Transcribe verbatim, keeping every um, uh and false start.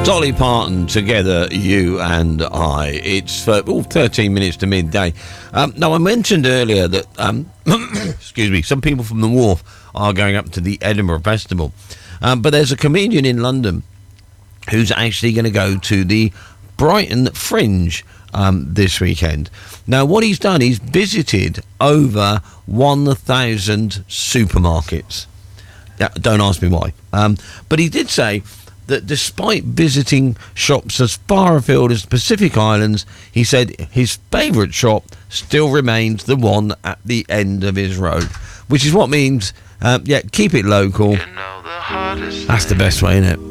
Dolly Parton, Together, You and I. It's uh, oh, thirteen minutes to midday. Um, now, I mentioned earlier that, um, excuse me, some people from the Wharf are going up to the Edinburgh Festival. Um, but there's a comedian in London who's actually going to go to the Brighton Fringe um, this weekend. Now, what he's done, he's visited over one thousand supermarkets. Now, don't ask me why. Um, but he did say that despite visiting shops as far afield as the Pacific Islands, he said his favourite shop still remains the one at the end of his road, which is what means, uh, yeah, keep it local. You know, the That's the best way, isn't it?